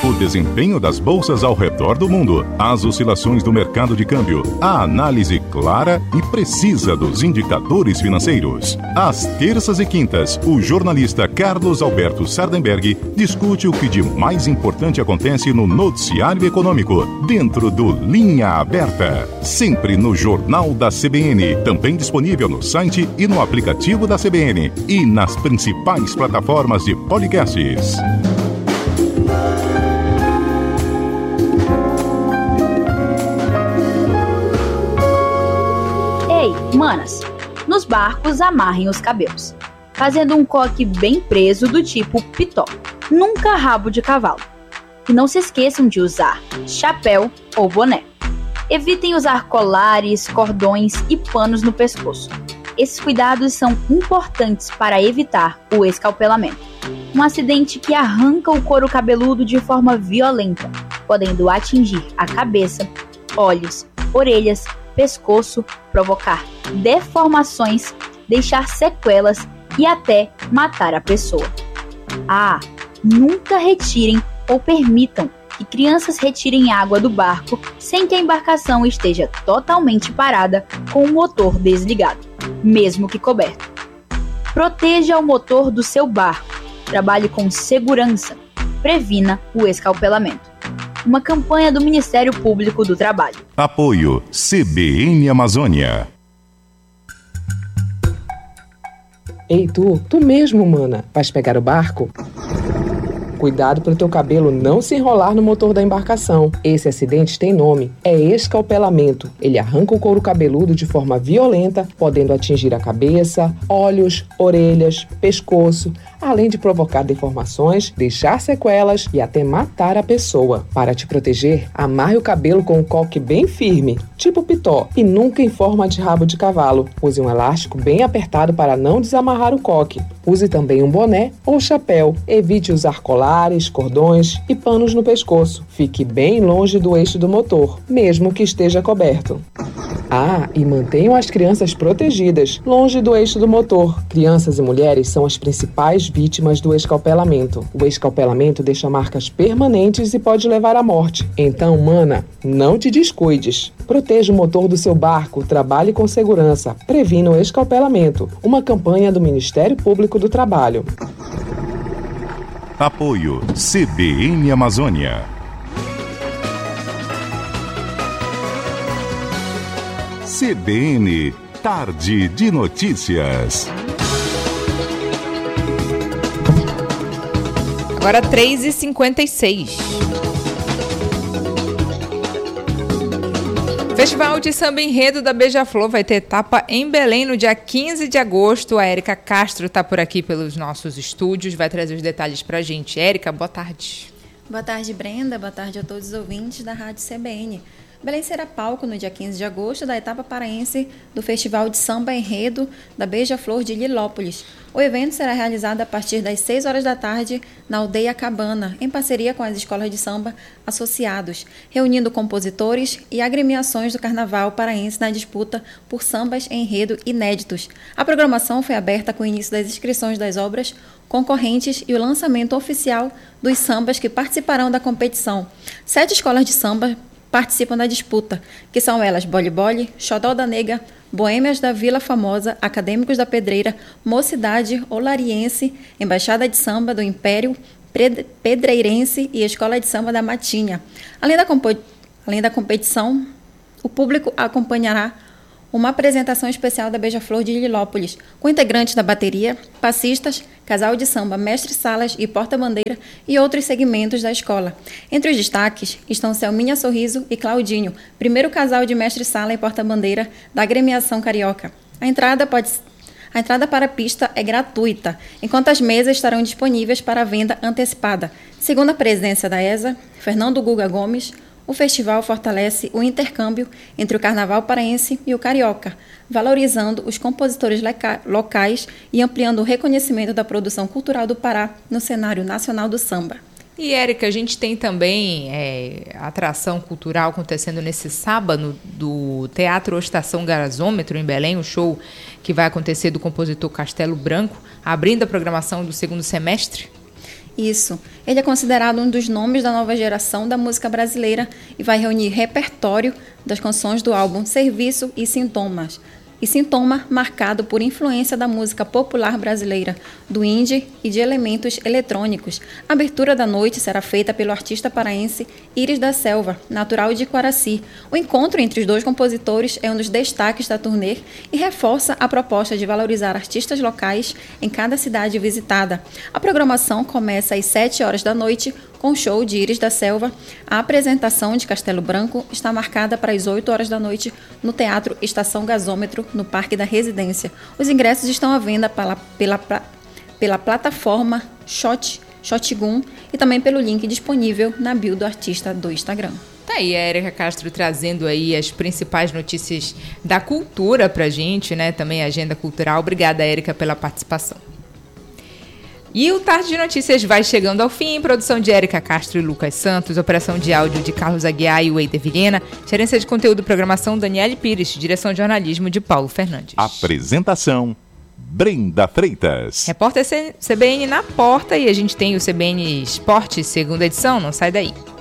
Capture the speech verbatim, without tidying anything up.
O desempenho das bolsas ao redor do mundo, as oscilações do mercado de câmbio, a análise clara e precisa dos indicadores financeiros. Às terças e quintas, o jornalista Carlos Alberto Sardenberg discute o que de mais importante acontece no noticiário econômico, dentro do Linha Aberta. Sempre no Jornal da C B N, também disponível no site e no aplicativo da C B N e nas principais plataformas de podcasts. Ei, manas, nos barcos amarrem os cabelos, fazendo um coque bem preso do tipo pitó, nunca rabo de cavalo. E não se esqueçam de usar chapéu ou boné. Evitem usar colares, cordões e panos no pescoço. Esses cuidados são importantes para evitar o escalpelamento, um acidente que arranca o couro cabeludo de forma violenta, podendo atingir a cabeça, olhos, orelhas, pescoço, provocar deformações, deixar sequelas e até matar a pessoa. Ah, nunca retirem ou permitam que crianças retirem água do barco sem que a embarcação esteja totalmente parada com o motor desligado, mesmo que coberto. Proteja o motor do seu barco, trabalhe com segurança, previna o escalpelamento. Uma campanha do Ministério Público do Trabalho. Apoio C B N Amazônia. Ei tu, tu mesmo, mana, vais pegar o barco? Cuidado para o teu cabelo não se enrolar no motor da embarcação. Esse acidente tem nome, é escalpelamento. Ele arranca o couro cabeludo de forma violenta, podendo atingir a cabeça, olhos, orelhas, pescoço, além de provocar deformações, deixar sequelas e até matar a pessoa. Para te proteger, amarre o cabelo com um coque bem firme, tipo pitó, e nunca em forma de rabo de cavalo. Use um elástico bem apertado para não desamarrar o coque. Use também um boné ou chapéu. Evite usar colares, cordões e panos no pescoço. Fique bem longe do eixo do motor, mesmo que esteja coberto. Ah, e mantenham as crianças protegidas, longe do eixo do motor. Crianças e mulheres são as principais vítimas do escalpelamento. O escalpelamento deixa marcas permanentes e pode levar à morte. Então, mana, não te descuides. Proteja o motor do seu barco, trabalhe com segurança, previna o escalpelamento. Uma campanha do Ministério Público do Trabalho. Apoio C B N Amazônia. C B N Tarde de Notícias. Agora três e cinquenta e seis. Festival de Samba Enredo da Beija-Flor vai ter etapa em Belém no dia quinze de agosto. A Érica Castro está por aqui pelos nossos estúdios, vai trazer os detalhes para a gente. Érica, boa tarde. Boa tarde, Brenda. Boa tarde a todos os ouvintes da Rádio C B N. Belém será palco no dia quinze de agosto da etapa paraense do Festival de Samba Enredo da Beija-Flor de Lilópolis. O evento será realizado a partir das seis horas da tarde na Aldeia Cabana, em parceria com as escolas de samba associados, reunindo compositores e agremiações do carnaval paraense na disputa por sambas enredo inéditos. A programação foi aberta com o início das inscrições das obras concorrentes e o lançamento oficial dos sambas que participarão da competição. Sete escolas de samba participam da disputa, que são elas Bole Bole, Xodó da Nega, Boêmias da Vila Famosa, Acadêmicos da Pedreira, Mocidade, Olariense, Embaixada de Samba do Império, Pedreirense e Escola de Samba da Matinha. Além da, compo- além da competição, o público acompanhará uma apresentação especial da Beija-Flor de Lilópolis, com integrantes da bateria, passistas, casal de samba, mestre-salas e porta-bandeira e outros segmentos da escola. Entre os destaques estão Selminha Sorriso e Claudinho, primeiro casal de mestre-sala e porta-bandeira da agremiação carioca. A entrada pode A entrada para a pista é gratuita, enquanto as mesas estarão disponíveis para venda antecipada. Segundo a presidência da E S A, Fernando Guga Gomes, o festival fortalece o intercâmbio entre o carnaval paraense e o carioca, valorizando os compositores leca- locais e ampliando o reconhecimento da produção cultural do Pará no cenário nacional do samba. E, Érica, a gente tem também é, atração cultural acontecendo nesse sábado do Teatro Estação Gasômetro, em Belém, o show que vai acontecer do compositor Castelo Branco, abrindo a programação do segundo semestre. Isso. Ele é considerado um dos nomes da nova geração da música brasileira e vai reunir repertório das canções do álbum Serviço e Sintomas. E Sintoma, marcado por influência da música popular brasileira, do indie e de elementos eletrônicos. A abertura da noite será feita pelo artista paraense Iris da Selva, natural de Quaraci. O encontro entre os dois compositores é um dos destaques da turnê e reforça a proposta de valorizar artistas locais em cada cidade visitada. A programação começa às sete horas da noite, com o show de Iris da Selva. A apresentação de Castelo Branco está marcada para as oito horas da noite no Teatro Estação Gasômetro, no Parque da Residência. Os ingressos estão à venda pela, pela, pela plataforma Shot, Shotgun e também pelo link disponível na bio do artista do Instagram. Tá aí a Érica Castro trazendo aí as principais notícias da cultura pra gente, né? Também a agenda cultural. Obrigada, Érica, pela participação. E o Tarde de Notícias vai chegando ao fim. Produção de Érica Castro e Lucas Santos, operação de áudio de Carlos Aguiar e Weida Vilhena, gerência de conteúdo e programação Daniele Pires, direção de jornalismo de Paulo Fernandes. Apresentação Brenda Freitas. Repórter C B N na porta e a gente tem o C B N Esporte, segunda edição, não sai daí.